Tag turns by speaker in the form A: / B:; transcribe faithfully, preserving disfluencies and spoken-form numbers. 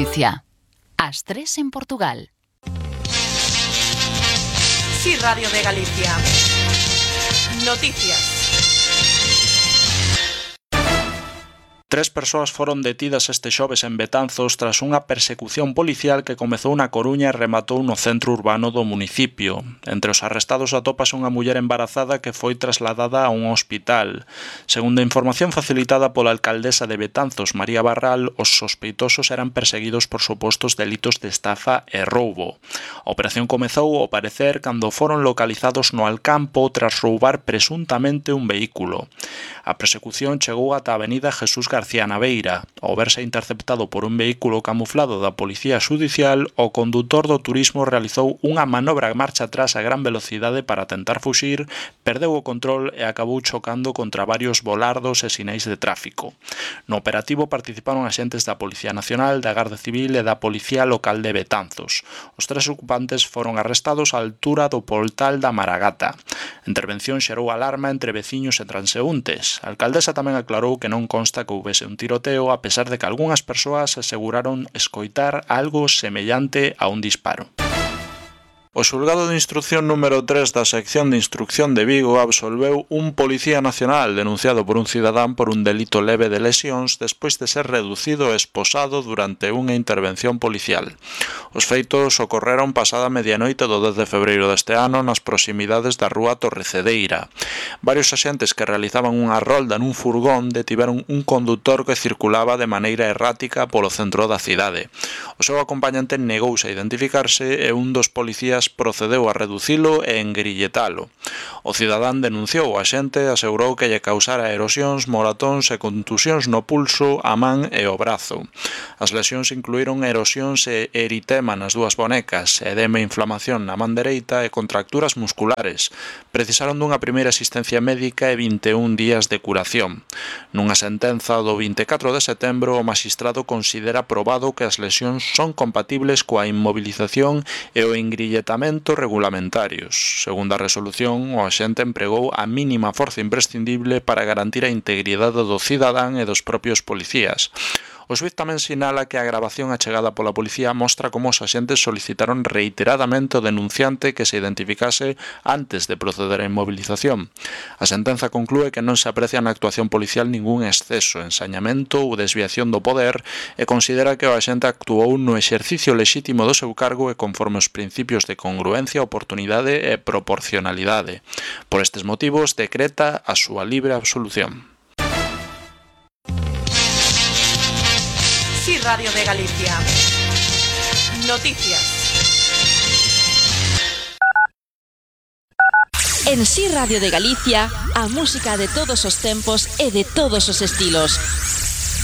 A: Galicia. As tres en Portugal.
B: Sí, Radio de Galicia. Noticias.
C: Tres persoas foron detidas este xoves en Betanzos tras unha persecución policial que comezou na Coruña e rematou no centro urbano do municipio. Entre os arrestados atopase unha muller embarazada que foi trasladada a un hospital. Segundo a información facilitada pola alcaldesa de Betanzos, María Barral, os sospeitosos eran perseguidos por supostos delitos de estafa e roubo. A operación comezou, ao parecer, cando foron localizados no Alcampo tras roubar presuntamente un vehículo. A persecución chegou ata a avenida Jesús García Naveira. Ao verse interceptado por un vehículo camuflado da Policía Xudicial, o condutor do turismo realizou unha manobra marcha atrás a gran velocidade para tentar fuxir, perdeu o control e acabou chocando contra varios volardos e sinais de tráfico. No operativo participaron axentes da Policía Nacional, da Garda Civil e da Policía Local de Betanzos. Os tres ocupantes foron arrestados á altura do Portal da Maragata. A intervención xerou alarma entre veciños e transeúntes. A alcaldesa tamén aclarou que non consta que houvese un tiroteo, a pesar de que algunhas persoas aseguraron escoitar algo semellante a un disparo. O xulgado de instrucción número tres da sección de instrucción de Vigo absolveu un policía nacional denunciado por un cidadán por un delito leve de lesións despois de ser reducido e esposado durante unha intervención policial. Os feitos ocorreron pasada medianoite do dez de febreiro deste ano nas proximidades da rúa Torrecedeira. Varios axentes que realizaban unha rolda nun furgón detiveron un condutor que circulaba de maneira errática polo centro da cidade. O seu acompañante negouse a identificarse e un dos policías procedeu a reducilo e engrilletalo. O cidadán denunciou o axente e asegurou que lle causara erosións, moratóns e contusións no pulso, a man e o brazo. As lesións incluíron erosións e eritema nas dúas bonecas, edema e inflamación na man dereita e contracturas musculares. Precisaron dunha primeira asistencia médica e vinte e un días de curación. Nunha sentenza do vinte e catro de setembro, o magistrado considera probado que as lesións son compatibles coa inmovilización e o engrilletamento regulamentarios. Segundo a resolución, o axente empregou a mínima forza imprescindible para garantir a integridade do cidadán e dos propios policías. O xuíz tamén sinala que a gravación achegada pola policía mostra como os axentes solicitaron reiteradamente ao denunciante que se identificase antes de proceder á inmovilización. A sentenza conclúe que non se aprecia na actuación policial ningún exceso, ensañamento ou desviación do poder e considera que o axente actuou no exercicio lexítimo do seu cargo e conforme os principios de congruencia, oportunidade e proporcionalidade. Por estes motivos, decreta a súa libre absolución.
B: Sí, Radio de Galicia. Noticias.
D: En Sí Radio de Galicia, a música de todos os tempos e de todos os estilos.